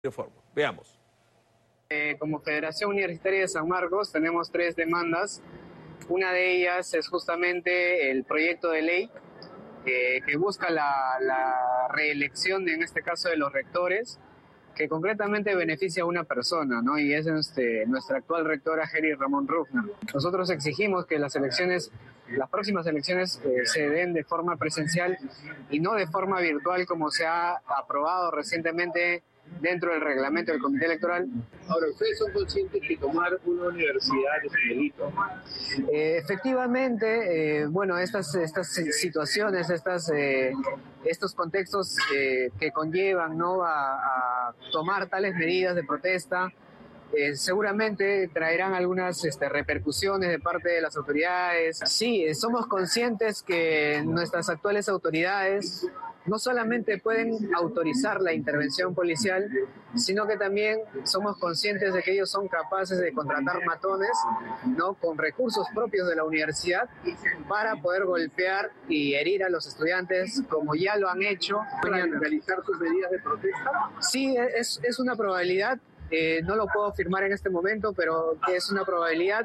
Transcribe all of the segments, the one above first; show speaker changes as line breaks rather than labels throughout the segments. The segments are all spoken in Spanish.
Reforma. Veamos.
Como Federación Universitaria de San Marcos tenemos 3 demandas. Una de ellas es justamente el proyecto de ley que busca la reelección, en este caso, de los rectores, que concretamente beneficia a una persona, ¿no? Y es nuestra actual rectora, Geri Ramón Rufner. Nosotros exigimos que las próximas elecciones se den de forma presencial y no de forma virtual, como se ha aprobado recientemente dentro del reglamento del Comité Electoral.
Ahora, ¿ustedes son conscientes que tomar una universidad es un delito?
Efectivamente, bueno, estas situaciones, estos contextos que conllevan, ¿no?, a tomar tales medidas de protesta, seguramente traerán algunas repercusiones de parte de las autoridades. Sí, somos conscientes que nuestras actuales autoridades no solamente pueden autorizar la intervención policial, sino que también somos conscientes de que ellos son capaces de contratar matones, ¿no?, con recursos propios de la universidad para poder golpear y herir a los estudiantes, como ya lo han hecho.
¿Para realizar sus medidas de protesta?
Sí, es una probabilidad. No lo puedo afirmar en este momento, pero es una probabilidad.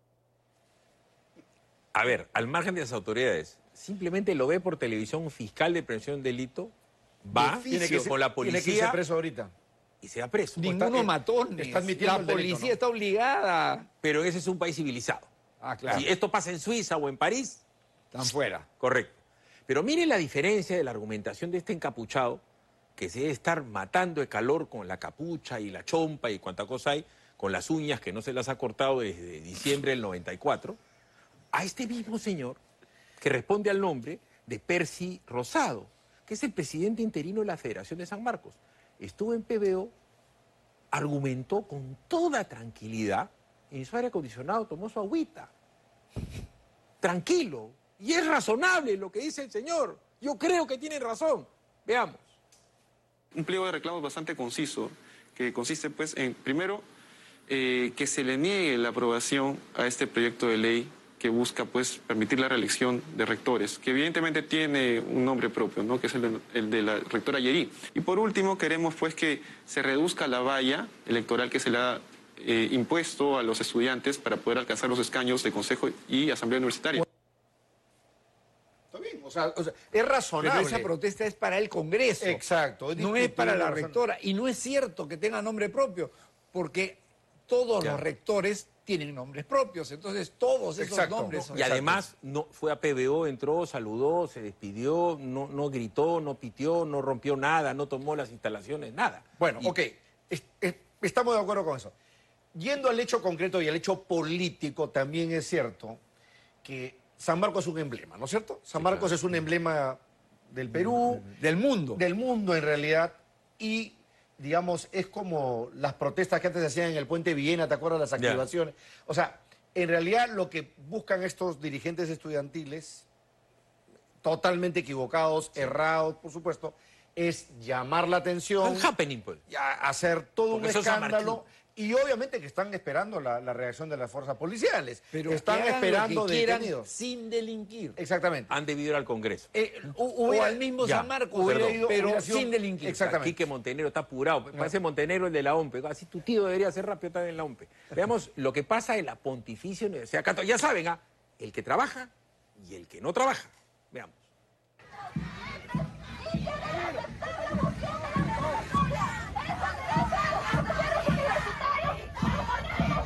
A ver, al margen de las autoridades, simplemente lo ve por televisión un fiscal de prevención de delito, va con la policía...
Tiene que irse preso ahorita.
Y se va preso.
Ninguno matones. La policía está obligada.
Pero ese es un país civilizado.
Ah, claro.
Si esto pasa en Suiza o en París...
Están fuera.
Correcto. Pero mire la diferencia de la argumentación de este encapuchado, que se debe estar matando de calor con la capucha y la chompa y cuánta cosa hay, con las uñas que no se las ha cortado desde diciembre del 94, a este mismo señor que responde al nombre de Percy Rosado, que es el presidente interino de la Federación de San Marcos. Estuvo en PBO, argumentó con toda tranquilidad, en su aire acondicionado tomó su agüita. Tranquilo. Y es razonable lo que dice el señor. Yo creo que tiene razón. Veamos.
Un pliego de reclamos bastante conciso, que consiste pues en, primero, que se le niegue la aprobación a este proyecto de ley que busca pues permitir la reelección de rectores, que evidentemente tiene un nombre propio, ¿no?, que es el de la rectora Yeri. Y por último queremos pues que se reduzca la valla electoral que se le ha impuesto a los estudiantes para poder alcanzar los escaños de consejo y asamblea universitaria.
Está bien, o sea, es razonable.
Pero esa protesta es para el Congreso.
Exacto.
No es para la rectora. Y no es cierto que tenga nombre propio, porque todos los rectores tienen nombres propios, entonces todos esos nombres son...
Y además no fue a PBO, entró, saludó, se despidió, no gritó, no pitió, no rompió nada, no tomó las instalaciones, nada.
Bueno, ok, estamos de acuerdo con eso. Yendo al hecho concreto y al hecho político, también es cierto que San Marcos es un emblema, ¿no es cierto? San Marcos es un emblema del Perú,
del mundo.
Del mundo en realidad, y digamos, es como las protestas que antes se hacían en el Puente Villena, ¿te acuerdas? Las activaciones. O sea, en realidad lo que buscan estos dirigentes estudiantiles, totalmente equivocados, errados, por supuesto, es llamar la atención,
happening, pues,
hacer todo un escándalo. Y obviamente que están esperando la reacción de las fuerzas policiales.
Pero
están esperando
detenidos sin delinquir.
Exactamente.
Han debido ir al Congreso.
O al mismo San Marcos, pero sin delinquir.
Exactamente. Aquí que Montenegro está apurado. Parece Montenegro el de la OMPE. Así tu tío debería ser rápido también en la OMPE. Veamos lo que pasa en la Pontificia Universidad Católica. Ya saben, el que trabaja y el que no trabaja. Veamos.